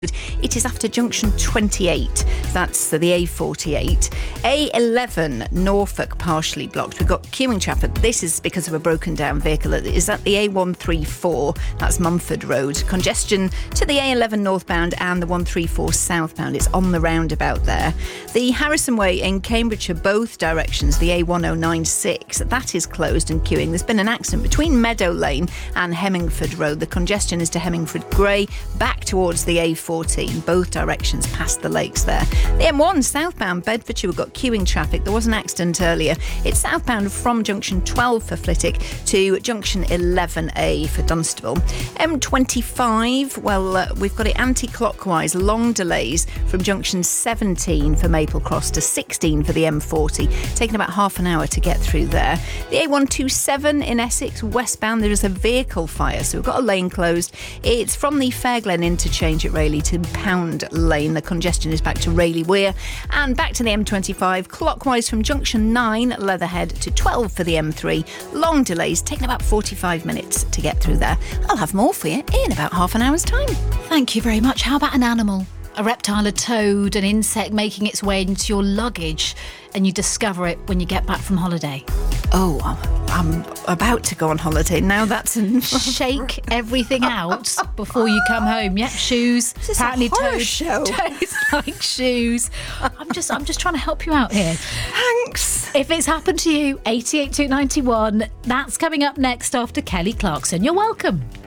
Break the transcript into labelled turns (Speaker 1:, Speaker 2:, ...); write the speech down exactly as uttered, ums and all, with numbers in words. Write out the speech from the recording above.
Speaker 1: It is after junction twenty-eight. That's the A forty-eight. A eleven, Norfolk, partially blocked. We've got queuing traffic. This is because of a broken down vehicle. It is at the A one thirty-four. That's Mumford Road. Congestion to the A eleven northbound and the one thirty-four southbound. It's on the roundabout there. The Harrison Way in Cambridgeshire, both directions, the A one oh nine six, that is closed and queuing. There's been an accident between Meadow Lane and Hemmingford Road. The congestion is to Hemmingford Grey, back towards the A fourteen, both directions past the lakes there. The M one southbound Bedfordshire, we've got queuing traffic. There was an accident earlier. It's southbound from junction twelve for Flitwick to junction eleven A for Dunstable. M twenty-five, well, uh, we've got it anti-clockwise, long delays from junction seventeen for Maple Cross to sixteen for the M forty, taking about half an hour to get through there. The A one twenty-seven in Essex westbound, there is a vehicle fire, so we've got a lane closed. It's from the Fairglen interchange at Rayleigh to Pound Lane. The congestion is back to Rayleigh Weir, and back to the M twenty-five clockwise from junction nine Leatherhead to twelve for the M three. Long delays, taking about forty-five minutes to get through there. I'll have more for you in about half an hour's time.
Speaker 2: Thank you very much. How about an animal? A reptile, a toad, an insect making its way into your luggage, and you discover it when you get back from holiday.
Speaker 1: Oh, I'm about to go on holiday. Now that's an...
Speaker 2: Shake everything out before you come home. Yep, shoes.
Speaker 1: Is this
Speaker 2: Apparently
Speaker 1: a horror
Speaker 2: toads,
Speaker 1: show?
Speaker 2: toads like shoes. I'm just, I'm just trying to help you out here.
Speaker 1: Thanks.
Speaker 2: If it's happened to you, eighty-eight two ninety-one. That's coming up next after Kelly Clarkson. You're welcome.